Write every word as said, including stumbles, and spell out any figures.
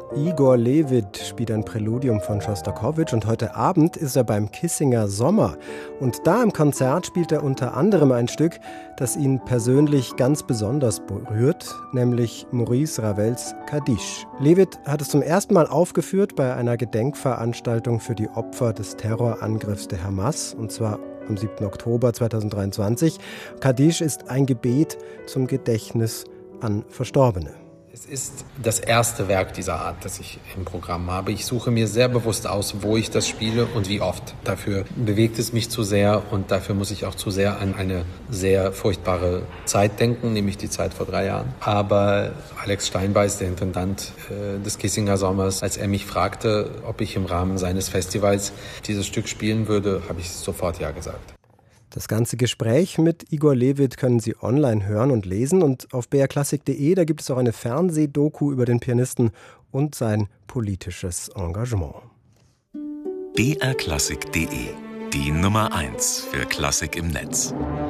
Igor Levit spielt ein Präludium von Schostakowitsch und heute Abend ist er beim Kissinger Sommer. Und da im Konzert spielt er unter anderem ein Stück, das ihn persönlich ganz besonders berührt, nämlich Maurice Ravels Kadisch. Levit hat es zum ersten Mal aufgeführt bei einer Gedenkveranstaltung für die Opfer des Terrorangriffs der Hamas, und zwar am siebten Oktober zweitausenddreiundzwanzig. Kadisch ist ein Gebet zum Gedächtnis an Verstorbene. Es ist das erste Werk dieser Art, das ich im Programm habe. Ich suche mir sehr bewusst aus, wo ich das spiele und wie oft. Dafür bewegt es mich zu sehr und dafür muss ich auch zu sehr an eine sehr furchtbare Zeit denken, nämlich die Zeit vor drei Jahren. Aber Alex Steinbeiß, der Intendant äh, des Kissinger Sommers, als er mich fragte, ob ich im Rahmen seines Festivals dieses Stück spielen würde, habe ich sofort ja gesagt. Das ganze Gespräch mit Igor Levit können Sie online hören und lesen. Und auf b r klassik punkt de, da gibt es auch eine Fernsehdoku über den Pianisten und sein politisches Engagement. b r klassik punkt de, die Nummer eins für Klassik im Netz.